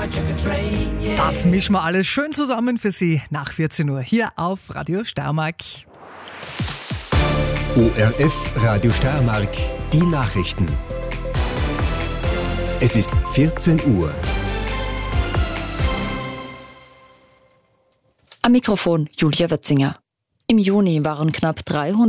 Das mischen wir alles schön zusammen für Sie nach 14 Uhr hier auf Radio Steiermark. ORF Radio Steiermark, die Nachrichten. Es ist 14 Uhr. Am Mikrofon Julia Wötzinger. Im Juni waren knapp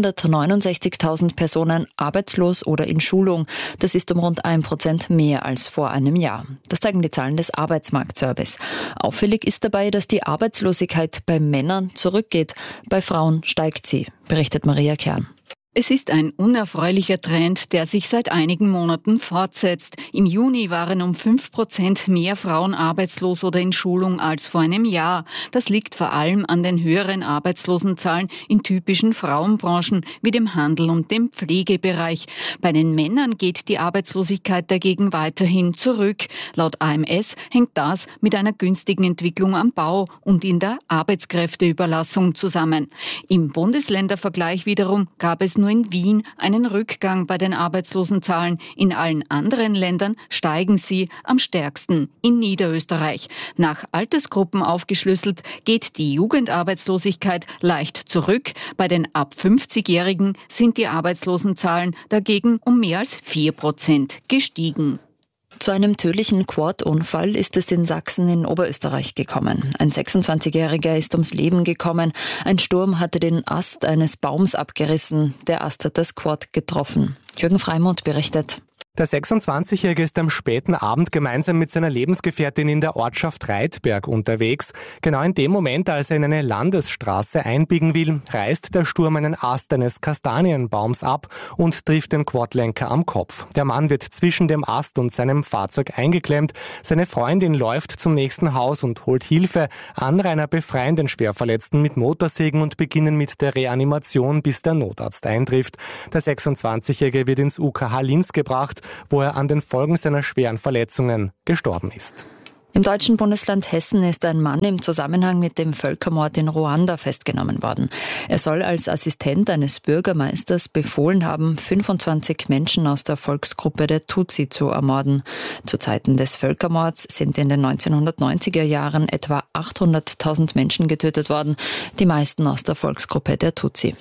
369.000 Personen arbeitslos oder in Schulung. Das ist um rund 1% mehr als vor einem Jahr. Das zeigen die Zahlen des Arbeitsmarktservice. Auffällig ist dabei, dass die Arbeitslosigkeit bei Männern zurückgeht. Bei Frauen steigt sie, berichtet Maria Kern. Es ist ein unerfreulicher Trend, der sich seit einigen Monaten fortsetzt. Im Juni waren um 5% mehr Frauen arbeitslos oder in Schulung als vor einem Jahr. Das liegt vor allem an den höheren Arbeitslosenzahlen in typischen Frauenbranchen wie dem Handel und dem Pflegebereich. Bei den Männern geht die Arbeitslosigkeit dagegen weiterhin zurück. Laut AMS hängt das mit einer günstigen Entwicklung am Bau und in der Arbeitskräfteüberlassung zusammen. Im Bundesländervergleich wiederum gab es nur in Wien einen Rückgang bei den Arbeitslosenzahlen. In allen anderen Ländern steigen sie am stärksten in Niederösterreich. Nach Altersgruppen aufgeschlüsselt geht die Jugendarbeitslosigkeit leicht zurück. Bei den ab 50-Jährigen sind die Arbeitslosenzahlen dagegen um mehr als 4% gestiegen. Zu einem tödlichen Quad-Unfall ist es in Sachsen in Oberösterreich gekommen. Ein 26-Jähriger ist ums Leben gekommen. Ein Sturm hatte den Ast eines Baums abgerissen. Der Ast hat das Quad getroffen. Jürgen Freimuth berichtet. Der 26-Jährige ist am späten Abend gemeinsam mit seiner Lebensgefährtin in der Ortschaft Reitberg unterwegs. Genau in dem Moment, als er in eine Landesstraße einbiegen will, reißt der Sturm einen Ast eines Kastanienbaums ab und trifft den Quadlenker am Kopf. Der Mann wird zwischen dem Ast und seinem Fahrzeug eingeklemmt. Seine Freundin läuft zum nächsten Haus und holt Hilfe. Anrainer befreien den Schwerverletzten mit Motorsägen und beginnen mit der Reanimation, bis der Notarzt eintrifft. Der 26-Jährige wird ins UKH Linz gebracht, wo er an den Folgen seiner schweren Verletzungen gestorben ist. Im deutschen Bundesland Hessen ist ein Mann im Zusammenhang mit dem Völkermord in Ruanda festgenommen worden. Er soll als Assistent eines Bürgermeisters befohlen haben, 25 Menschen aus der Volksgruppe der Tutsi zu ermorden. Zu Zeiten des Völkermords sind in den 1990er Jahren etwa 800.000 Menschen getötet worden, die meisten aus der Volksgruppe der Tutsi.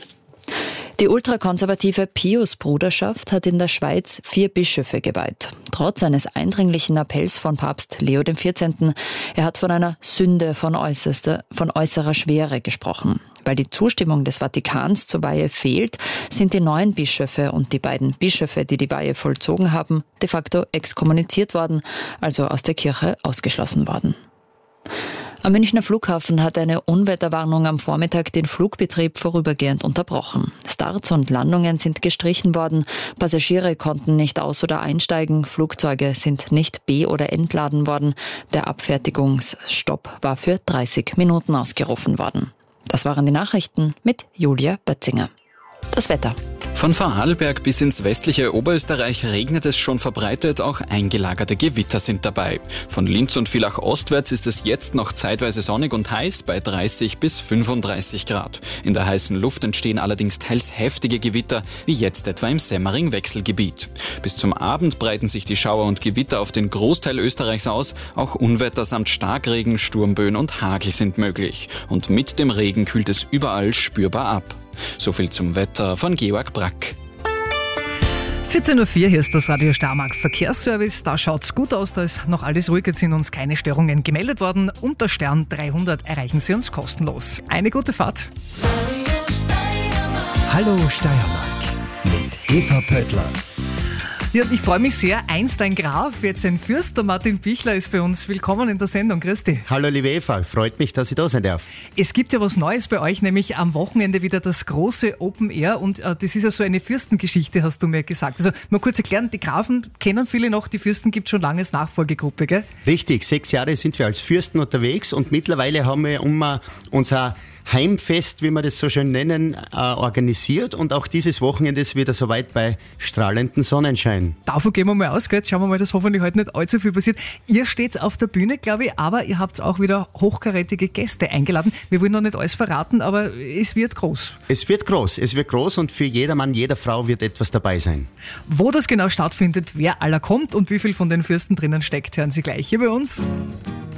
Die ultrakonservative Pius-Bruderschaft hat in der Schweiz 4 Bischöfe geweiht. Trotz eines eindringlichen Appells von Papst Leo XIV. Er hat von einer Sünde von äußerer Schwere gesprochen. Weil die Zustimmung des Vatikans zur Weihe fehlt, sind die 9 Bischöfe und die beiden Bischöfe, die die Weihe vollzogen haben, de facto exkommuniziert worden, also aus der Kirche ausgeschlossen worden. Am Münchner Flughafen hat eine Unwetterwarnung am Vormittag den Flugbetrieb vorübergehend unterbrochen. Starts und Landungen sind gestrichen worden, Passagiere konnten nicht aus- oder einsteigen, Flugzeuge sind nicht be- oder entladen worden. Der Abfertigungsstopp war für 30 Minuten ausgerufen worden. Das waren die Nachrichten mit Julia Bötzinger. Das Wetter. Von Vorarlberg bis ins westliche Oberösterreich regnet es schon verbreitet, auch eingelagerte Gewitter sind dabei. Von Linz und Villach ostwärts ist es jetzt noch zeitweise sonnig und heiß bei 30 bis 35 Grad. In der heißen Luft entstehen allerdings teils heftige Gewitter, wie jetzt etwa im Semmering-Wechselgebiet. Bis zum Abend breiten sich die Schauer und Gewitter auf den Großteil Österreichs aus. Auch Unwetter samt Starkregen, Sturmböen und Hagel sind möglich. Und mit dem Regen kühlt es überall spürbar ab. So viel zum Wetter von Georg Brack. 14.04 Uhr, hier ist das Radio Steiermark Verkehrsservice. Da schaut's gut aus, da ist noch alles ruhig, jetzt sind uns keine Störungen gemeldet worden. Unter Stern 300 erreichen Sie uns kostenlos. Eine gute Fahrt. Hallo Steiermark mit Eva Pöttler. Ja, ich freue mich sehr. Einst ein Graf, jetzt ein Fürst. Der Martin Bichler ist bei uns. Willkommen in der Sendung. Grüß dich. Hallo liebe Eva, freut mich, dass ich da sein darf. Es gibt ja was Neues bei euch, nämlich am Wochenende wieder das große Open Air und das ist ja so eine Fürstengeschichte, hast du mir gesagt. Also mal kurz erklären, die Grafen kennen viele noch, die Fürsten gibt es schon lange als Nachfolgegruppe, gell? Richtig, 6 Jahre sind wir als Fürsten unterwegs und mittlerweile haben wir unser Heimfest, wie wir das so schön nennen, organisiert und auch dieses Wochenende ist wieder soweit bei strahlendem Sonnenschein. Davon gehen wir mal aus, gell? Jetzt schauen wir mal, dass hoffentlich heute nicht allzu viel passiert. Ihr steht auf der Bühne, glaube ich, aber ihr habt auch wieder hochkarätige Gäste eingeladen. Wir wollen noch nicht alles verraten, aber es wird groß. Es wird groß und für jeder Mann, jeder Frau wird etwas dabei sein. Wo das genau stattfindet, wer aller kommt und wie viel von den Fürsten drinnen steckt, hören Sie gleich hier bei uns.